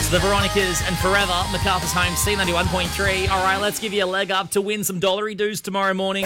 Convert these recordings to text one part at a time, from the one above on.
The Veronicas and Forever, MacArthur's Home, C91.3. All right, let's give you a leg up to win some dollary dues tomorrow morning.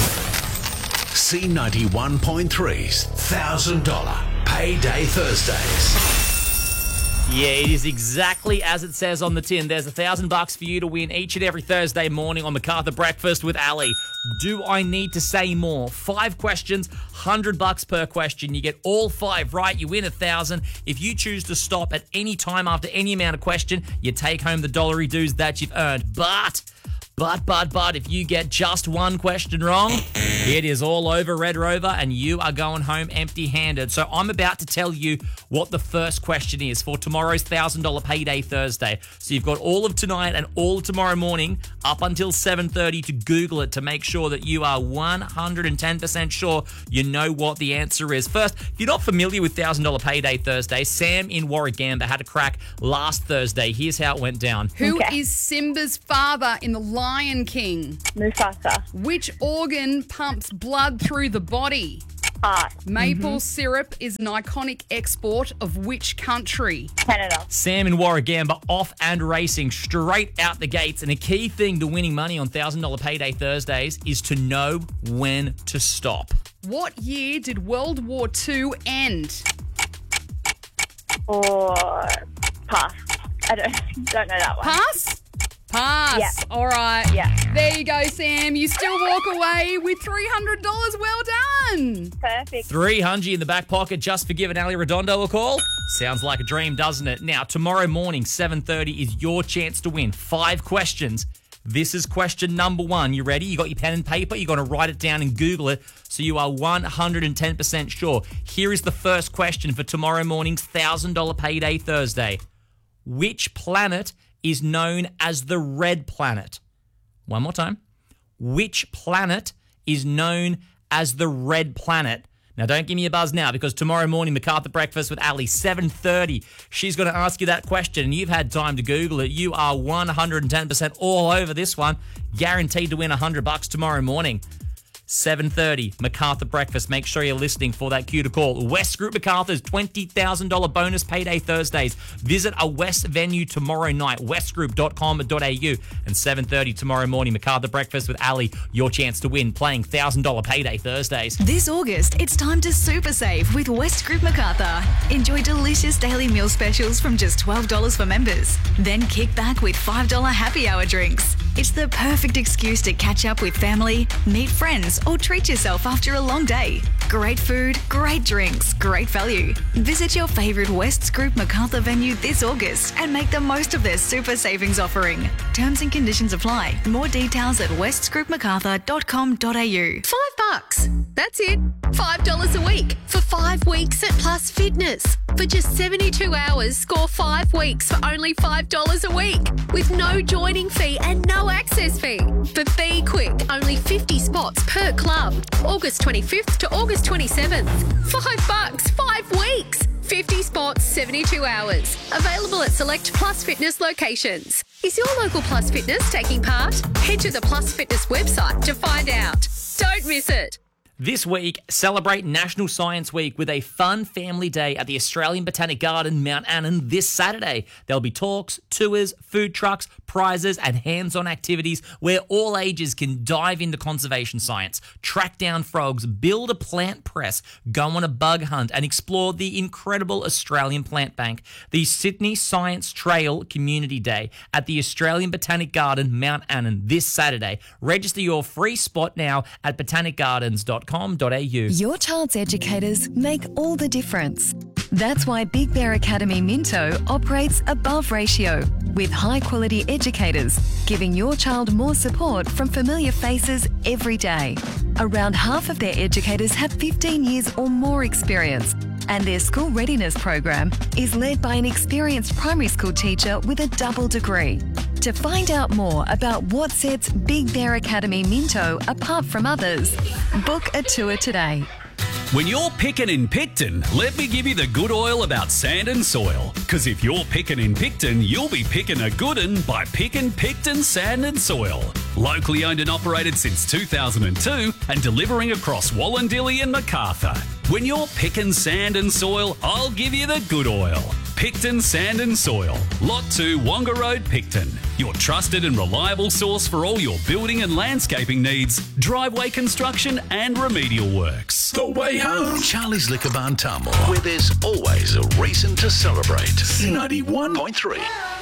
C91.3's $1,000 Payday Thursdays. Yeah, it is exactly as it says on the tin. There's $1,000 for you to win each and every Thursday morning on MacArthur Breakfast with Ali. Do I need to say more? 5 questions, $100 per question. You get all 5 right, you win $1,000. If you choose to stop at any time after any amount of question, you take home the dollary dues that you've earned. But if you get just one question wrong, it is all over, Red Rover, and you are going home empty-handed. So I'm about to tell you what the first question is for tomorrow's $1,000 Payday Thursday. So you've got all of tonight and all of tomorrow morning up until 7:30 to Google it to make sure that you are 110% sure you know what the answer is. First, if you're not familiar with $1,000 Payday Thursday, Sam in Warragamba had a crack last Thursday. Here's how it went down. Who is Simba's father in The Lion King? Mufasa. Which organ pumps blood through the body? Heart. Maple syrup is an iconic export of which country? Canada. Sam in Warragamba off and racing straight out the gates. And a key thing to winning money on $1,000 Payday Thursdays is to know when to stop. What year did World War II end? Or pass. I don't know that one. Pass? Pass. Yeah. All right. Yeah. There you go, Sam. You still walk away with $300. Well done. Perfect. $300 in the back pocket just for giving Ali Redondo a call. Sounds like a dream, doesn't it? Now, tomorrow morning, 7:30 is your chance to win 5 questions. This is question number 1. You ready? You got your pen and paper? You're going to write it down and Google it so you are 110% sure. Here is the first question for tomorrow morning's $1,000 Payday Thursday. Which planet is known as the red planet? One more time. Which planet is known as the red planet? Now, don't give me a buzz now because tomorrow morning, MacArthur Breakfast with Ali, 7:30, she's going to ask you that question and you've had time to Google it. You are 110% all over this one. Guaranteed to win $100 tomorrow morning. 7:30, MacArthur Breakfast. Make sure you're listening for that cue to call. West Group MacArthur's $20,000 bonus Payday Thursdays. Visit a West venue tomorrow night, westgroup.com.au. And 7:30 tomorrow morning, MacArthur Breakfast with Ali. Your chance to win playing $1,000 Payday Thursdays. This August, it's time to super save with West Group MacArthur. Enjoy delicious daily meal specials from just $12 for members. Then kick back with $5 happy hour drinks. It's the perfect excuse to catch up with family, meet friends, or treat yourself after a long day. Great food, great drinks, great value. Visit your favourite West Group MacArthur venue this August and make the most of their super savings offering. Terms and conditions apply. More details at westgroupmacarthur.com.au. $5. That's it. $5 a week for 5 weeks at Plus Fitness. For just 72 hours, score 5 weeks for only $5 a week with no joining fee and no access fee. But be quick, only 50 spots per club. August 25th to August 27th. $5, 5 weeks. 50 spots, 72 hours. Available at select Plus Fitness locations. Is your local Plus Fitness taking part? Head to the Plus Fitness website to find out. Don't miss it. This week, celebrate National Science Week with a fun family day at the Australian Botanic Garden, Mount Annan, this Saturday. There'll be talks, tours, food trucks, prizes, and hands-on activities where all ages can dive into conservation science, track down frogs, build a plant press, go on a bug hunt, and explore the incredible Australian Plant Bank. The Sydney Science Trail Community Day at the Australian Botanic Garden, Mount Annan, this Saturday. Register your free spot now at botanicgardens.com. Your child's educators make all the difference. That's why Big Bear Academy Minto operates above ratio with high-quality educators, giving your child more support from familiar faces every day. Around half of their educators have 15 years or more experience, and their school readiness program is led by an experienced primary school teacher with a double degree. To find out more about what sets Big Bear Academy Minto apart from others, book a tour today. When you're picking in Picton, let me give you the good oil about sand and soil. Because if you're picking in Picton, you'll be picking a good un by picking Picton Sand and Soil. Locally owned and operated since 2002 and delivering across Wallandilly and MacArthur. When you're picking sand and soil, I'll give you the good oil. Picton Sand and Soil. Lot 2, Wonga Road, Picton. Your trusted and reliable source for all your building and landscaping needs, driveway construction and remedial works. The way home. Charlie's Liquor Barn Tamworth, where there's always a reason to celebrate. 91.3.